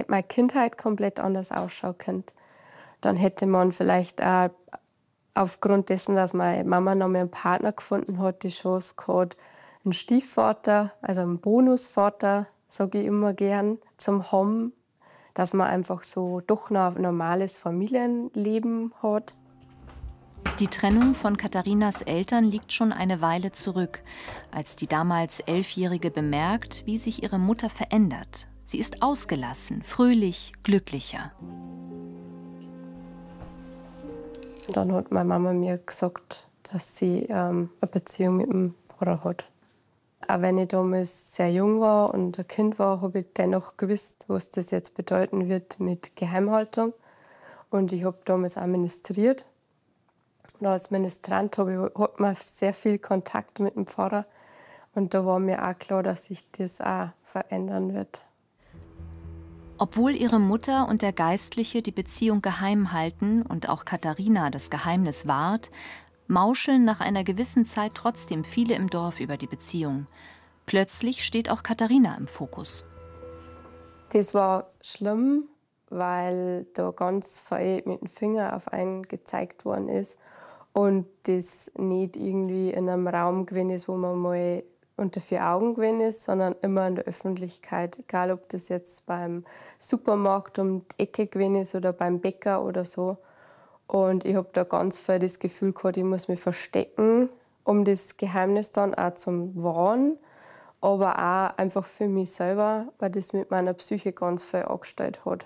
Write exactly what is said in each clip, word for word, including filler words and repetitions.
hätte meine Kindheit komplett anders ausschauen können. Dann hätte man vielleicht auch aufgrund dessen, dass meine Mama noch mal einen Partner gefunden hat, die Chance gehabt, einen Stiefvater, also einen Bonusvater, sage ich immer gern, zum haben, dass man einfach so doch noch ein normales Familienleben hat. Die Trennung von Katharinas Eltern liegt schon eine Weile zurück, als die damals Elfjährige bemerkt, wie sich ihre Mutter verändert. Sie ist ausgelassen, fröhlich, glücklicher. Und dann hat meine Mama mir gesagt, dass sie ähm, eine Beziehung mit dem Pfarrer hat. Auch wenn ich damals sehr jung war und ein Kind war, habe ich dennoch gewusst, was das jetzt bedeuten wird mit Geheimhaltung. Und ich habe damals auch ministriert. Und als Ministrant habe ich, hat man sehr viel Kontakt mit dem Pfarrer. Und da war mir auch klar, dass sich das auch verändern wird. Obwohl ihre Mutter und der Geistliche die Beziehung geheim halten und auch Katharina das Geheimnis wahrt, mauscheln nach einer gewissen Zeit trotzdem viele im Dorf über die Beziehung. Plötzlich steht auch Katharina im Fokus. Das war schlimm, weil da ganz viel mit dem Finger auf einen gezeigt worden ist und das nicht irgendwie in einem Raum gewesen ist, wo man mal unter vier Augen gewesen ist, sondern immer in der Öffentlichkeit. Egal, ob das jetzt beim Supermarkt um die Ecke gewesen ist oder beim Bäcker oder so. Und ich habe da ganz viel das Gefühl gehabt, ich muss mich verstecken, um das Geheimnis dann auch zu wahren. Aber auch einfach für mich selber, weil das mit meiner Psyche ganz viel angestellt hat.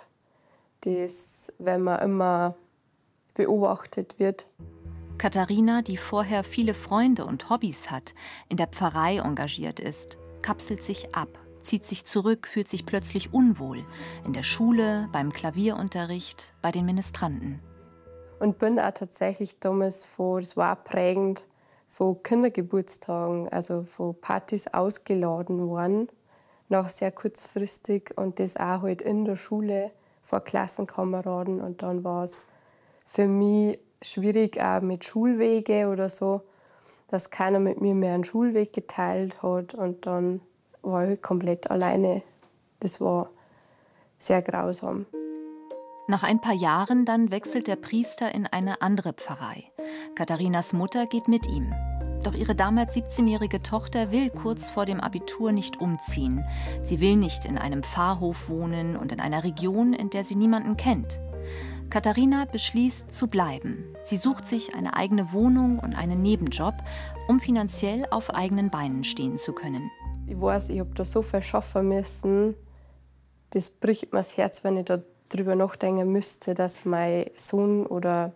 Das, wenn man immer beobachtet wird. Katharina, die vorher viele Freunde und Hobbys hat, in der Pfarrei engagiert ist, kapselt sich ab, zieht sich zurück, fühlt sich plötzlich unwohl. In der Schule, beim Klavierunterricht, bei den Ministranten. Und bin auch tatsächlich damals von, das war auch prägend, von Kindergeburtstagen, also von Partys ausgeladen worden, noch sehr kurzfristig. Und das auch halt in der Schule vor Klassenkameraden. Und dann war es für mich schwierig auch mit Schulwege oder so, dass keiner mit mir mehr einen Schulweg geteilt hat und dann war ich komplett alleine. Das war sehr grausam. Nach ein paar Jahren dann wechselt der Priester in eine andere Pfarrei. Katharinas Mutter geht mit ihm. Doch ihre damals siebzehnjährige Tochter will kurz vor dem Abitur nicht umziehen. Sie will nicht in einem Pfarrhof wohnen und in einer Region, in der sie niemanden kennt. Katharina beschließt, zu bleiben. Sie sucht sich eine eigene Wohnung und einen Nebenjob, um finanziell auf eigenen Beinen stehen zu können. Ich weiß, ich habe da so viel schaffen müssen. Das bricht mir das Herz, wenn ich darüber nachdenken müsste, dass mein Sohn oder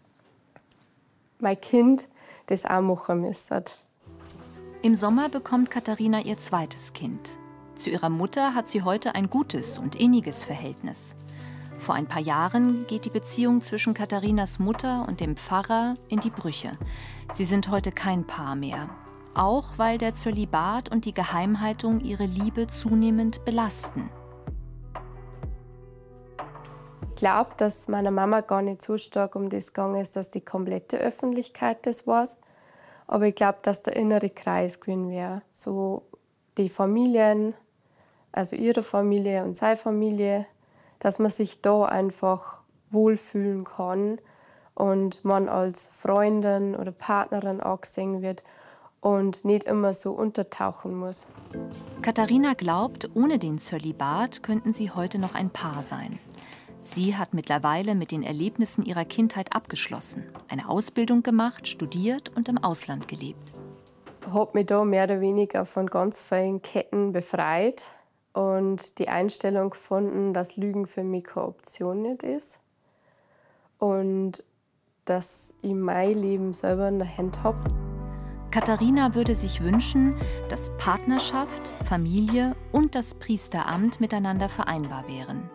mein Kind das auch machen müsste. Im Sommer bekommt Katharina ihr zweites Kind. Zu ihrer Mutter hat sie heute ein gutes und inniges Verhältnis. Vor ein paar Jahren geht die Beziehung zwischen Katharinas Mutter und dem Pfarrer in die Brüche. Sie sind heute kein Paar mehr. Auch weil der Zölibat und die Geheimhaltung ihre Liebe zunehmend belasten. Ich glaube, dass meiner Mama gar nicht so stark um das gegangen ist, dass die komplette Öffentlichkeit das war. Aber ich glaube, dass der innere Kreis gewesen wäre. So die Familien, also ihre Familie und seine Familie, dass man sich da einfach wohlfühlen kann und man als Freundin oder Partnerin angesehen wird und nicht immer so untertauchen muss. Katharina glaubt, ohne den Zölibat könnten sie heute noch ein Paar sein. Sie hat mittlerweile mit den Erlebnissen ihrer Kindheit abgeschlossen, eine Ausbildung gemacht, studiert und im Ausland gelebt. Ich habe mich da mehr oder weniger von ganz vielen Ketten befreit und die Einstellung gefunden, dass Lügen für mich keine Option nicht ist und dass ich mein Leben selber in der Hand habe. Katharina würde sich wünschen, dass Partnerschaft, Familie und das Priesteramt miteinander vereinbar wären.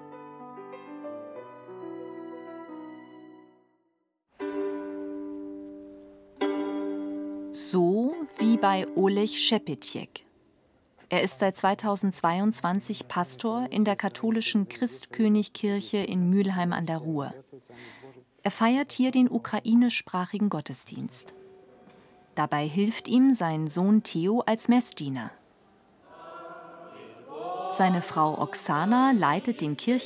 So wie bei Oleg Szepetjek. Er ist seit zweitausendzweiundzwanzig Pastor in der katholischen Christkönigkirche in Mülheim an der Ruhr. Er feiert hier den ukrainischsprachigen Gottesdienst. Dabei hilft ihm sein Sohn Theo als Messdiener. Seine Frau Oksana leitet den Kirchen